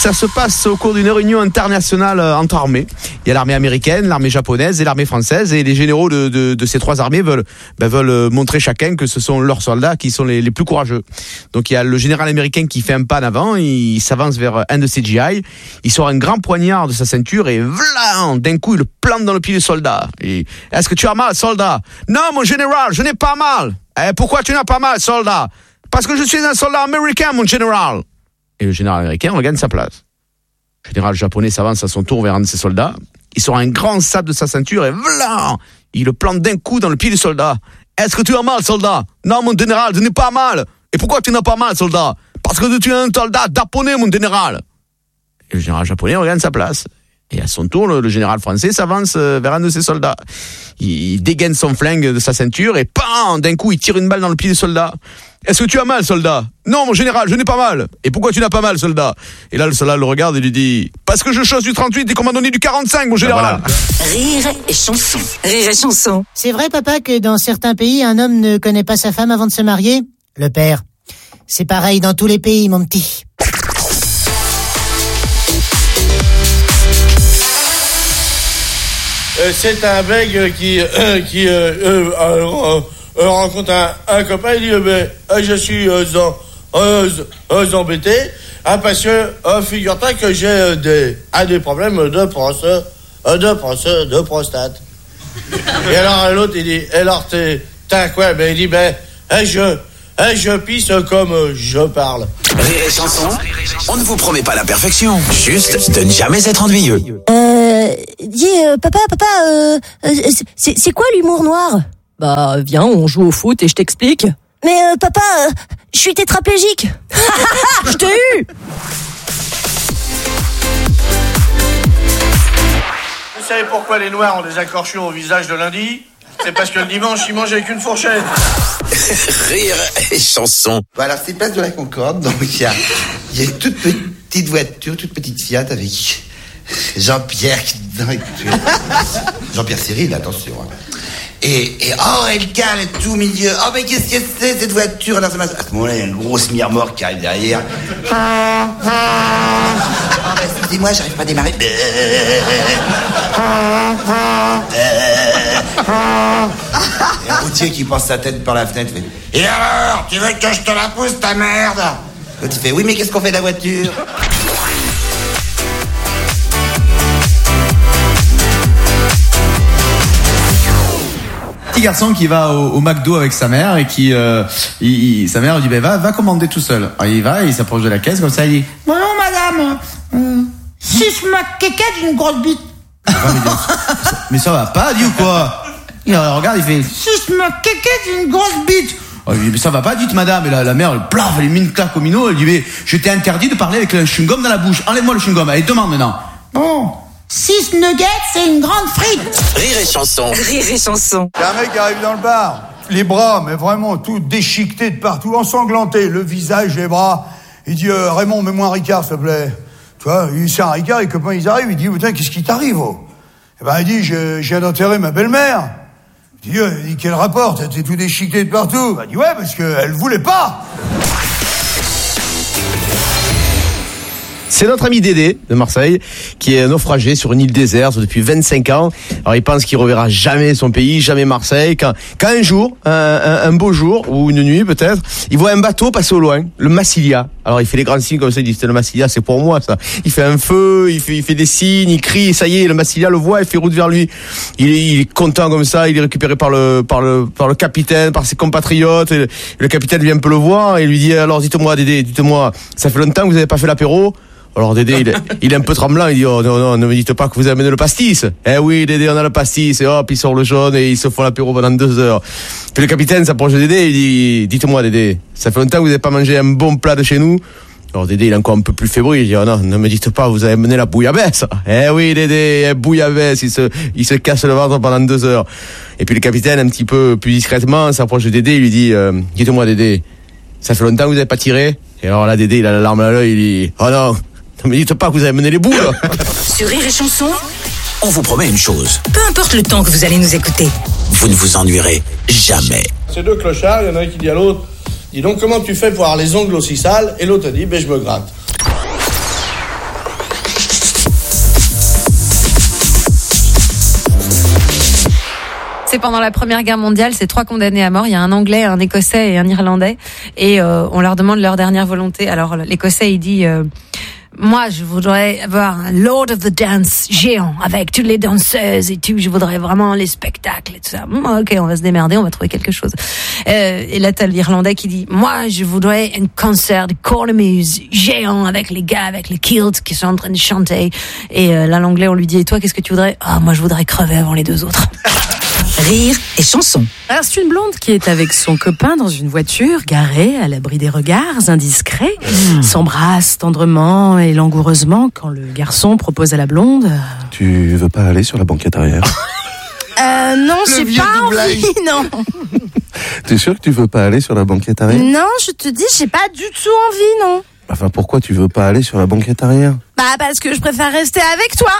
Ça se passe au cours d'une réunion internationale entre armées. Il y a l'armée américaine, l'armée japonaise et l'armée française. Et les généraux de ces trois armées veulent montrer chacun que ce sont leurs soldats qui sont les plus courageux. Donc il y a le général américain qui fait un pas en avant. Il s'avance vers un de ses GI. Il sort un grand poignard de sa ceinture et vlan, d'un coup il le plante dans le pied du soldat. Et, est-ce que tu as mal, soldat? Non, mon général, je n'ai pas mal. Pourquoi tu n'as pas mal, soldat? Parce que je suis un soldat américain, mon général. Et le général américain regagne sa place. Le général japonais s'avance à son tour vers un de ses soldats. Il sort un grand sabre de sa ceinture et vlan, il le plante d'un coup dans le pied du soldat. Est-ce que tu as mal, soldat? Non, mon général, je n'ai pas mal. Et pourquoi tu n'as pas mal, soldat? Parce que tu es un soldat japonais, mon général. Et le général japonais regagne sa place. Et à son tour, le général français s'avance vers un de ses soldats. Il dégaine son flingue de sa ceinture et pam, d'un coup, il tire une balle dans le pied du soldat. Est-ce que tu as mal, soldat? Non, mon général, je n'ai pas mal. Et pourquoi tu n'as pas mal, soldat? Et là, le soldat le regarde et lui dit: parce que je chose du 38 et qu'on m'a donné du 45, mon général. Voilà. Rire et chanson. Rire et chanson. C'est vrai, papa, que dans certains pays, un homme ne connaît pas sa femme avant de se marier? Le père. C'est pareil dans tous les pays, mon petit. C'est un mec qui rencontre un copain, il dit je suis embêté parce que figure-toi que j'ai des problèmes de prostate. Et alors l'autre il dit alors t'as quoi? Il dit je pisse comme je parle. Rire et chanson, on ne vous promet pas la perfection, juste de ne jamais être ennuyeux. Dis, papa, c'est quoi l'humour noir? Bah, viens, on joue au foot et je t'explique. Mais papa, je suis tétraplégique. Je t'ai eu. Vous savez pourquoi les Noirs ont des accorchures au visage de lundi? C'est parce que le dimanche, ils mangent avec une fourchette. Rire et chanson. Voilà, c'est place de la Concorde, donc il y a une toute petite voiture, toute petite Fiat avec Jean-Pierre qui Jean-Pierre Cyril, attention. Et elle cale tout au milieu. Oh, mais qu'est-ce que c'est cette voiture? Alors, à ce moment-là, il y a une grosse mire-mort qui arrive derrière. Excusez-moi, j'arrive pas à démarrer. Et un routier qui passe sa tête par la fenêtre fait: et alors, tu veux que je te la pousse, ta merde? L'autre il fait: oui, mais qu'est-ce qu'on fait de la voiture? Petit garçon qui va au McDo avec sa mère et qui sa mère lui dit va commander tout seul. Alors il va, il s'approche de la caisse comme ça, il dit: bonjour madame, si je m'aquéquette, j'ai une grosse bite. Mais ça va pas, dit ou quoi? Il regarde, il fait: si je m'aquéquette, j'ai une grosse bite. Il dit: mais ça va pas, dites madame. Et la mère, elle plaf, elle met une claque au minot, elle dit: mais je t'ai interdit de parler avec un chewing-gum dans la bouche. Enlève-moi le chewing-gum, allez, demande maintenant. Bon. 6 nuggets, c'est une grande frite. Rire et chanson. Rire et chanson. Il y a un mec qui arrive dans le bar, les bras, mais vraiment tout déchiquetés de partout, ensanglanté, le visage, les bras. Il dit: Raymond, mets-moi un Ricard, s'il te plaît. Tu vois, il sert un Ricard, les copains, ils arrivent, il dit: putain, qu'est-ce qui t'arrive, oh? Eh ben, il dit: je viens d'enterrer ma belle-mère. Il dit: quel rapport? T'es tout déchiqueté de partout. Il dit: ouais, parce qu'elle voulait pas. C'est notre ami Dédé de Marseille qui est naufragé sur une île déserte depuis 25 ans. Alors il pense qu'il reverra jamais son pays, jamais Marseille. Quand un jour, un beau jour ou une nuit peut-être, il voit un bateau passer au loin, le Massilia. Alors il fait les grands signes comme ça, il dit: c'est le Massilia, c'est pour moi ça. Il fait un feu, il fait des signes, il crie, et ça y est, le Massilia le voit, il fait route vers lui. Il est content comme ça, il est récupéré par le capitaine, par ses compatriotes. Et le capitaine vient un peu le voir et lui dit: alors dites-moi Dédé, ça fait longtemps que vous n'avez pas fait l'apéro? Alors Dédé, il est un peu tremblant, il dit: oh non, ne me dites pas que vous avez amené le pastis. Eh oui Dédé, on a le pastis, et hop, il sort le jaune et ils se font l'apéro pendant 2 heures. Puis le capitaine s'approche de Dédé et il dit: dites-moi Dédé, ça fait longtemps que vous n'avez pas mangé un bon plat de chez nous? Alors Dédé, il est encore un peu plus fébrile, il dit: oh non, ne me dites pas, vous avez amené la bouillabaisse. Eh oui Dédé, bouillabaisse, il se casse le ventre pendant 2 heures. Et puis le capitaine, un petit peu plus discrètement, s'approche de Dédé, il lui dit: dites-moi Dédé, ça fait longtemps que vous n'avez pas tiré? Et alors là Dédé, il a la larme à l'œil, il dit: oh non, ne me dites pas que vous avez mené les boules. Sur Rire et chanson, On vous promet une chose. peu importe le temps que vous allez nous écouter. Vous ne vous ennuierez jamais. Ces deux clochards, il y en a un qui dit à l'autre: dis donc, comment tu fais pour avoir les ongles aussi sales? Et l'autre dit: je me gratte. C'est pendant la Première Guerre mondiale, c'est 3 condamnés à mort. Il y a un Anglais, un Écossais et un Irlandais. Et on leur demande leur dernière volonté. Alors l'Écossais, il dit... moi, je voudrais avoir un Lord of the Dance géant avec toutes les danseuses et tout. Je voudrais vraiment les spectacles et tout ça. Ok, on va se démerder, on va trouver quelque chose. Et là, t'as l'Irlandais qui dit, moi, je voudrais un concert de cornemuse géant avec les gars, avec les kilts qui sont en train de chanter. Et là, l'Anglais, on lui dit, et toi, qu'est-ce que tu voudrais? Ah, moi, je voudrais crever avant les 2 autres. Rire et chanson. Alors, c'est une blonde qui est avec son copain dans une voiture garée à l'abri des regards indiscrets, s'embrasse tendrement et langoureusement quand le garçon propose à la blonde. Tu veux pas aller sur la banquette arrière? Non, j'ai pas envie, non. T'es sûr que tu veux pas aller sur la banquette arrière? Non, je te dis, j'ai pas du tout envie, non. Enfin, pourquoi tu veux pas aller sur la banquette arrière? Bah, parce que je préfère rester avec toi.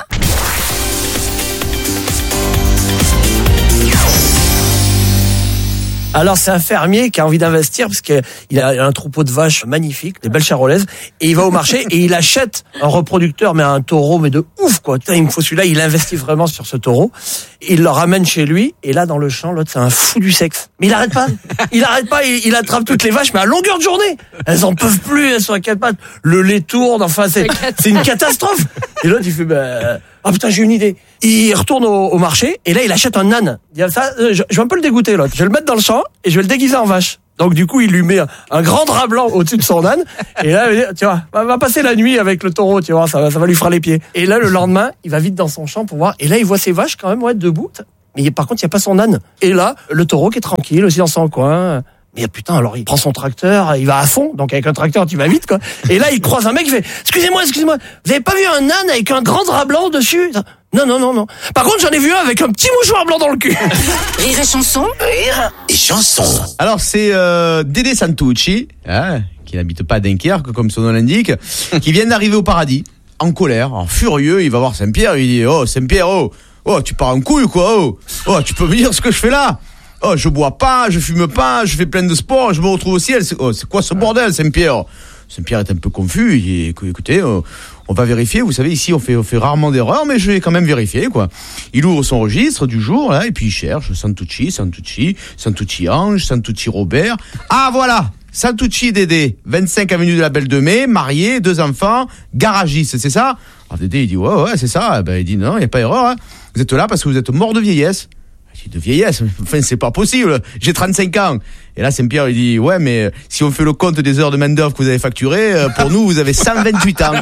Alors c'est un fermier qui a envie d'investir parce qu'il a un troupeau de vaches magnifiques, des belles charolaises, et il va au marché et il achète un reproducteur, mais un taureau, mais de ouf quoi. Putain, il me faut celui-là, il investit vraiment sur ce taureau. Il le ramène chez lui et là dans le champ, l'autre c'est un fou du sexe. Mais il arrête pas, il attrape toutes les vaches, mais à longueur de journée. Elles en peuvent plus, elles sont à 4 pattes. Le lait tourne, enfin c'est une catastrophe. Et l'autre il fait ah putain, j'ai une idée. Il retourne au marché et là il achète un âne. Il dit ça, je vais un peu le dégoûter l'autre. Je vais le mettre dans le champ et je vais le déguiser en vache. Donc du coup il lui met un grand drap blanc au-dessus de son âne et là il dit, tu vois, va passer la nuit avec le taureau, tu vois, ça va lui frire les pieds. Et là le lendemain il va vite dans son champ pour voir et là il voit ses vaches quand même debout. Mais par contre il y a pas son âne. Et là le taureau qui est tranquille aussi dans son coin. Mais putain, alors il prend son tracteur, il va à fond, donc avec un tracteur tu vas vite quoi. Et là il croise un mec qui fait excusez-moi, vous avez pas vu un âne avec un grand drap blanc dessus? Non. Par contre j'en ai vu un avec un petit mouchoir blanc dans le cul. Rire et chanson. Rire et chanson. Alors c'est Dédé Santucci, qui n'habite pas à Dunkerque comme son nom l'indique, qui vient d'arriver au paradis, en colère, en furieux. Il va voir Saint-Pierre, il dit oh Saint-Pierre, oh tu pars en couille quoi, oh tu peux me dire ce que je fais là? Oh, je bois pas, je fume pas, je fais plein de sport, je me retrouve au ciel. C'est quoi ce bordel, Saint-Pierre? Saint-Pierre est un peu confus. Il dit, écoutez, on va vérifier. Vous savez, ici, on fait rarement d'erreurs, mais je vais quand même vérifier, quoi. Il ouvre son registre du jour, là, et puis il cherche Santucci Ange, Santucci Robert. Ah, voilà! Santucci Dédé, 25 avenue de la Belle de Mai, marié, 2 enfants, garagiste, c'est ça? Alors Dédé, il dit, ouais, c'est ça. Ben, il dit, non, il n'y a pas d'erreur, hein. Vous êtes là parce que vous êtes mort de vieillesse. De vieillesse, enfin c'est pas possible, j'ai 35 ans. Et là Saint-Pierre il dit ouais mais si on fait le compte des heures de main-d'œuvre que vous avez facturées, pour nous vous avez 128 ans.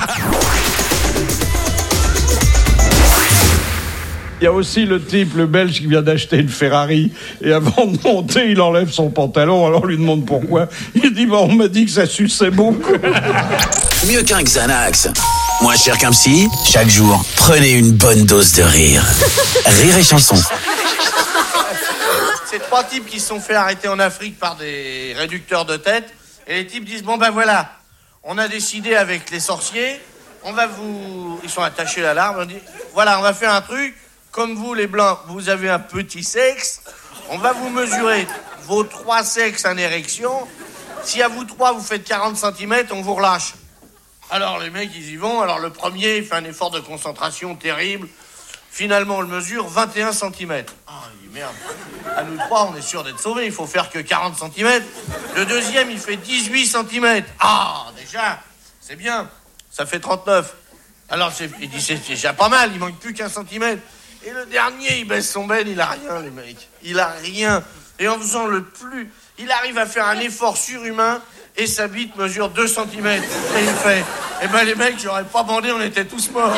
Il y a aussi le type, le Belge qui vient d'acheter une Ferrari et avant de monter il enlève son pantalon, alors on lui demande pourquoi. Il dit on m'a dit que ça suçait beaucoup. Mieux qu'un Xanax, moins cher qu'un psy, chaque jour, prenez une bonne dose de rire. Rire et chanson. C'est 3 types qui se sont fait arrêter en Afrique par des réducteurs de tête. Et les types disent, bon ben voilà, on a décidé avec les sorciers, ils sont attachés à l'arbre, on dit, voilà, on va faire un truc, comme vous les blancs, vous avez un petit sexe, on va vous mesurer vos 3 sexes en érection, si à vous 3 vous faites 40 cm, on vous relâche. Alors les mecs ils y vont, alors le premier il fait un effort de concentration terrible, finalement on le mesure 21 cm. Ah il dit merde, à nous 3 on est sûr d'être sauvés, il faut faire que 40 cm. Le deuxième il fait 18 cm. Ah déjà, c'est bien, ça fait 39. Alors il dit c'est déjà pas mal, il manque plus qu'un centimètre. Et le dernier il baisse son ben, il a rien les mecs, il a rien. Et en faisant le plus, il arrive à faire un effort surhumain. Et sa bite mesure 2 cm. Et il fait, eh ben les mecs, j'aurais pas bandé, on était tous morts.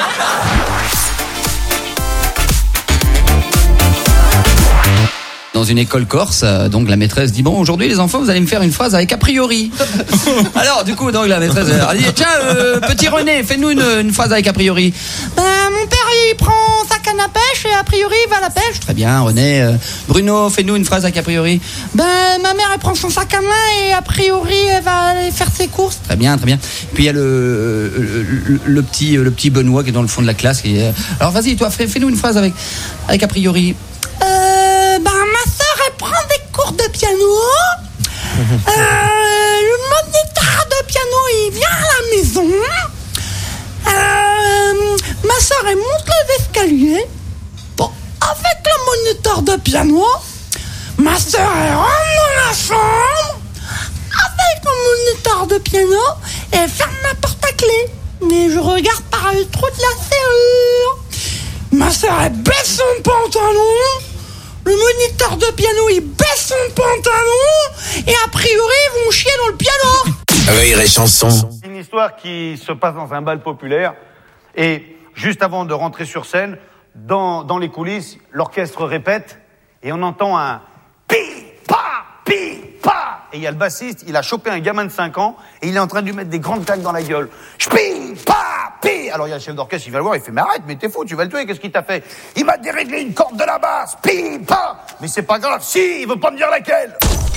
Dans une école corse, donc la maîtresse dit bon aujourd'hui les enfants vous allez me faire une phrase avec a priori. Alors du coup donc la maîtresse elle dit tiens petit René fais-nous une phrase avec a priori. Ben mon père il prend sa canne à pêche et a priori il va à la pêche. Très bien René. Bruno fais-nous une phrase avec a priori. Ben ma mère elle prend son sac à main et a priori elle va aller faire ses courses. Très bien. Puis il y a le petit Benoît qui est dans le fond de la classe qui alors vas-y toi fais-nous une phrase avec a priori. Ma sœur elle prend des cours de piano. Le moniteur de piano il vient à la maison. Ma sœur elle monte les escaliers. Bon, avec le moniteur de de piano. Ma sœur, elle rentre dans la chambre avec mon moniteur de piano et ferme ma porte à clé. Mais je regarde par le trou de la serrure. Ma sœur, elle baisse son pantalon. Le moniteur de piano, il baisse son pantalon. Et a priori, ils vont chier dans le piano. Rire et chanson. C'est une histoire qui se passe dans un bal populaire. Et juste avant de rentrer sur scène, dans les coulisses, l'orchestre répète. Et on entend un pi, pa, pi, pa. Et il y a le bassiste, il a chopé un gamin de 5 ans. Et il est en train de lui mettre des grandes claques dans la gueule. Pi, pa, pi. Alors il y a le chef d'orchestre, il va le voir, il fait, mais arrête, mais t'es fou, tu vas le tuer, qu'est-ce qu'il t'a fait? Il m'a déréglé une corde de la basse. Pi, pa. Mais c'est pas grave, si, il veut pas me dire laquelle.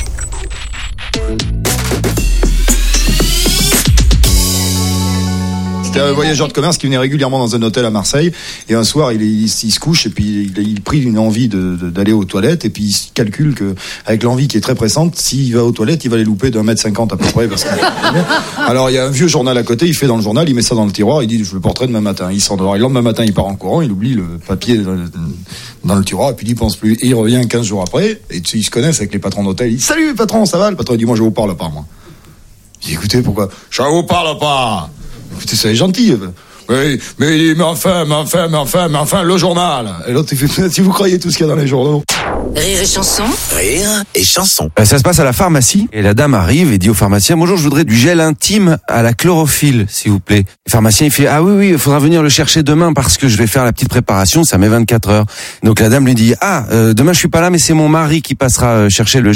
C'était un voyageur de commerce qui venait régulièrement dans un hôtel à Marseille, et un soir il se couche et puis il prit une envie d'aller aux toilettes, et puis il calcule que avec l'envie qui est très pressante, s'il va aux toilettes il va les louper d'1m50 à peu près parce que... Alors il y a un vieux journal à côté, il fait dans le journal, il met ça dans le tiroir, il dit je le porterai demain matin, il s'endort, et le lendemain matin il part en courant, il oublie le papier dans le tiroir et puis il y pense plus, et il revient 15 jours après, et ils se connaissent avec les patrons d'hôtel, il dit salut patron, ça va? Le patron il dit moi je vous parle pas, moi. Il dit écoutez, pourquoi? Je vous parle pas. Écoutez, c'est gentil. Oui, mais enfin, le journal. Et l'autre, il fait, si vous croyez tout ce qu'il y a dans les journaux. Rire et chanson. Rire et chanson. Ça se passe à la pharmacie et la dame arrive et dit au pharmacien bonjour, je voudrais du gel intime à la chlorophylle s'il vous plaît. Le pharmacien il fait ah oui, il faudra venir le chercher demain parce que je vais faire la petite préparation, ça met 24 heures. Donc la dame lui dit demain je suis pas là mais c'est mon mari qui passera chercher le